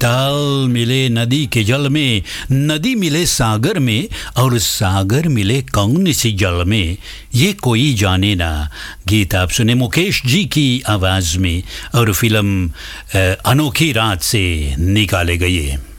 ताल मिले नदी के जल में, नदी मिले सागर में, और सागर मिले कौन सी जल में, ये कोई जाने ना। गीत आप सुने मुकेश जी की आवाज़ में और फिल्म अनोखी रात से निकाले गए।